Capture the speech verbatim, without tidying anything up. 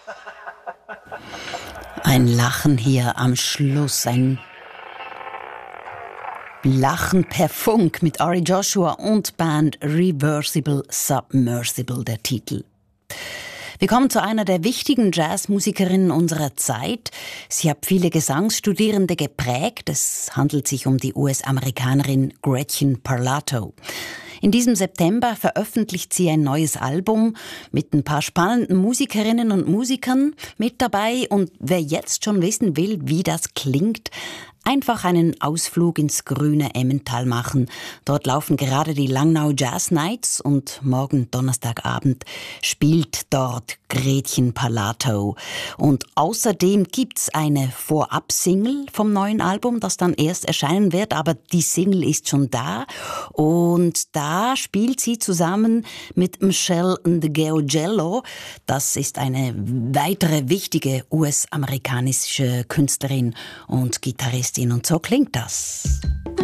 Ein Lachen hier am Schluss, ein Lachen per Funk mit Ari Joshua und Band Reversible Submersible, der Titel. Wir kommen zu einer der wichtigen Jazzmusikerinnen unserer Zeit. Sie hat viele Gesangsstudierende geprägt. Es handelt sich um die U S-Amerikanerin Gretchen Parlato. In diesem September veröffentlicht sie ein neues Album mit ein paar spannenden Musikerinnen und Musikern mit dabei. Und wer jetzt schon wissen will, wie das klingt, einfach einen Ausflug ins grüne Emmental machen. Dort laufen gerade die Langnau Jazz Nights und morgen Donnerstagabend spielt dort Gretchen Parlato. Und außerdem gibt's eine Vorab-Single vom neuen Album, das dann erst erscheinen wird, aber die Single ist schon da und da spielt sie zusammen mit Michelle Ndegeocello. Das ist eine weitere wichtige U S-amerikanische Künstlerin und Gitarristin. Und so klingt das.